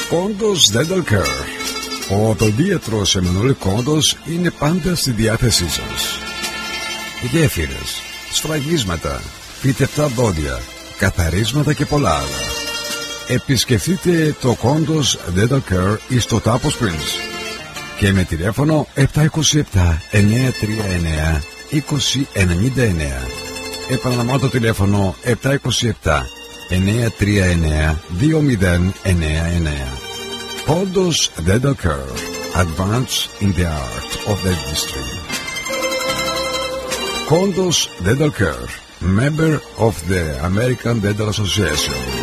Κόντος Dental Care. Ο οδοντίατρος Εμμανουέλ Κόντος είναι πάντα στη διάθεσή σας. Γέφυρες, σφραγίσματα, φυτευτά δόντια, καθαρίσματα και πολλά άλλα. Επισκεφτείτε το Κόντος Dental Care εις το Τάπο Springs και με τηλέφωνο 727-939-2099. Επαναλαμβάνω το τηλέφωνο 727-939-2099. Κόντος Dental Care. Advance in the art of dentistry. Κόντος Dental Care. Member of the American Dental Association.